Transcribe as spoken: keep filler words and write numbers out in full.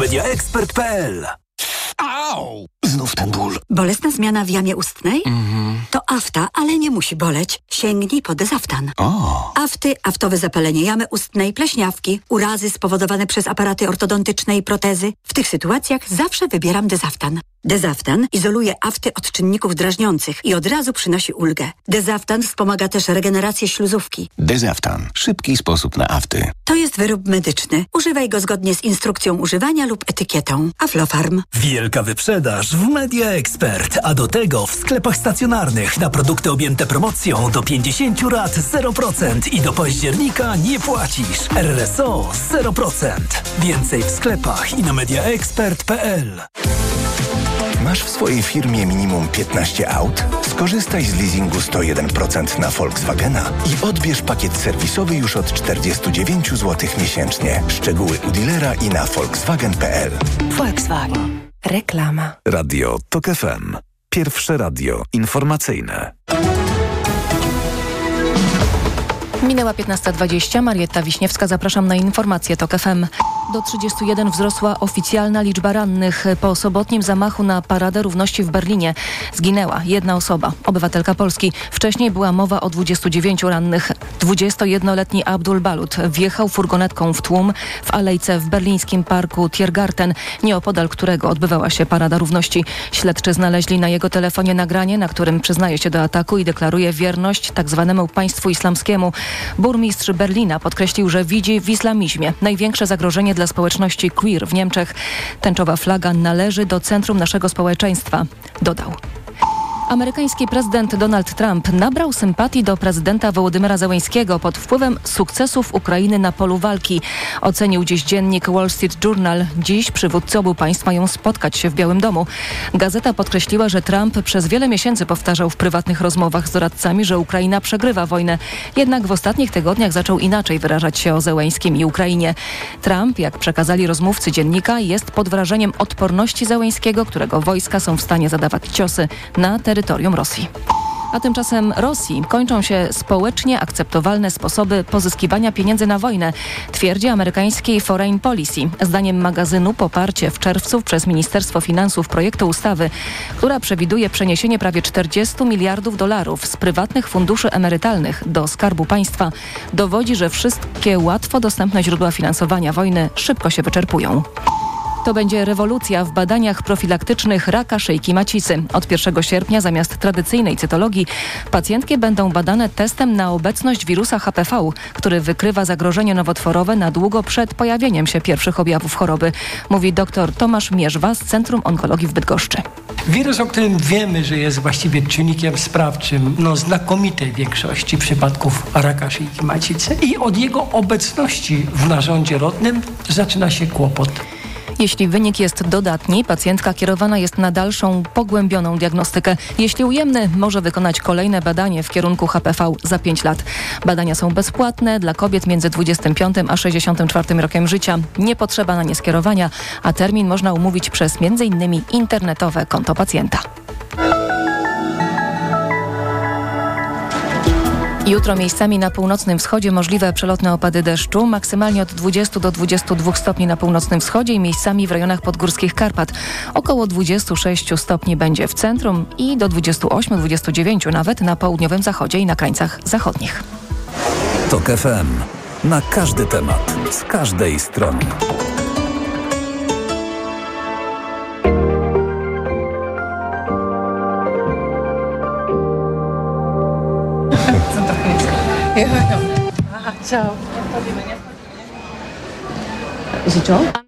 media ekspert kropka p l. Au! Znów ten ból. Bolesna zmiana w jamie ustnej? Mhm. To afta, ale nie musi boleć. Sięgnij po Dezaftan. O! Afty, aftowe zapalenie jamy ustnej, pleśniawki, urazy spowodowane przez aparaty ortodontyczne i protezy. W tych sytuacjach zawsze wybieram Dezaftan. Dezaftan izoluje afty od czynników drażniących i od razu przynosi ulgę. Dezaftan wspomaga też regenerację śluzówki. Dezaftan. Szybki sposób na afty. To jest wyrób medyczny. Używaj go zgodnie z instrukcją używania lub etykietą. Aflofarm. Wielka wyprzedaż w Media Expert, a do tego w sklepach stacjonarnych na produkty objęte promocją do pięćdziesiąt rat zero procent i do października nie płacisz. R S O zero procent. Więcej w sklepach i na media ekspert kropka p l. Masz w swojej firmie minimum piętnaście aut? Skorzystaj z leasingu sto jeden procent na Volkswagena i odbierz pakiet serwisowy już od czterdzieści dziewięć złotych miesięcznie. Szczegóły u dealera i na volkswagen kropka p l. Volkswagen. Reklama. Radio TOK F M. Pierwsze radio informacyjne. Minęła piętnasta dwadzieścia. Marietta Wiśniewska, zapraszam na informacje TOK F M. Do trzydziestu jeden wzrosła oficjalna liczba rannych. Po sobotnim zamachu na Paradę Równości w Berlinie zginęła jedna osoba, obywatelka Polski. Wcześniej była mowa o dwudziestu dziewięciu rannych. dwudziestojednoletni Abdul Balut wjechał furgonetką w tłum w alejce w berlińskim parku Tiergarten, nieopodal którego odbywała się Parada Równości. Śledczy znaleźli na jego telefonie nagranie, na którym przyznaje się do ataku i deklaruje wierność tzw. państwu islamskiemu. Burmistrz Berlina podkreślił, że widzi w islamizmie największe zagrożenie dla społeczności queer w Niemczech. Tęczowa flaga należy do centrum naszego społeczeństwa, dodał. Amerykański prezydent Donald Trump nabrał sympatii do prezydenta Wołodymyra Zełenskiego pod wpływem sukcesów Ukrainy na polu walki. Ocenił dziś dziennik Wall Street Journal. Dziś przywódcy obu państw mają spotkać się w Białym Domu. Gazeta podkreśliła, że Trump przez wiele miesięcy powtarzał w prywatnych rozmowach z doradcami, że Ukraina przegrywa wojnę. Jednak w ostatnich tygodniach zaczął inaczej wyrażać się o Zełenskim i Ukrainie. Trump, jak przekazali rozmówcy dziennika, jest pod wrażeniem odporności Zełenskiego, którego wojska są w stanie zadawać ciosy na terytorium Rosji. A tymczasem Rosji kończą się społecznie akceptowalne sposoby pozyskiwania pieniędzy na wojnę, twierdzi amerykański Foreign Policy. Zdaniem magazynu poparcie w czerwcu przez Ministerstwo Finansów projektu ustawy, która przewiduje przeniesienie prawie czterdziestu miliardów dolarów z prywatnych funduszy emerytalnych do Skarbu Państwa, dowodzi, że wszystkie łatwo dostępne źródła finansowania wojny szybko się wyczerpują. To będzie rewolucja w badaniach profilaktycznych raka szyjki macicy. Od pierwszego sierpnia zamiast tradycyjnej cytologii pacjentki będą badane testem na obecność wirusa H P V, który wykrywa zagrożenie nowotworowe na długo przed pojawieniem się pierwszych objawów choroby, mówi dr Tomasz Mierzwa z Centrum Onkologii w Bydgoszczy. Wirus, o którym wiemy, że jest właściwie czynnikiem sprawczym no, znakomitej większości przypadków raka szyjki macicy i od jego obecności w narządzie rodnym zaczyna się kłopot. Jeśli wynik jest dodatni, pacjentka kierowana jest na dalszą, pogłębioną diagnostykę. Jeśli ujemny, może wykonać kolejne badanie w kierunku H P V za pięć lat. Badania są bezpłatne dla kobiet między dwudziestym piątym a sześćdziesiątym czwartym rokiem życia. Nie potrzeba na nie skierowania, a termin można umówić przez między innymi internetowe konto pacjenta. Jutro miejscami na północnym wschodzie możliwe przelotne opady deszczu, maksymalnie od dwudziestu do dwudziestu dwóch stopni na północnym wschodzie i miejscami w rejonach podgórskich Karpat. Około dwudziestu sześciu stopni będzie w centrum i do dwudziestu ośmiu do dwudziestu dziewięciu nawet na południowym zachodzie i na krańcach zachodnich. TOK F M. Na każdy temat, z każdej strony. Ciao. Is it John?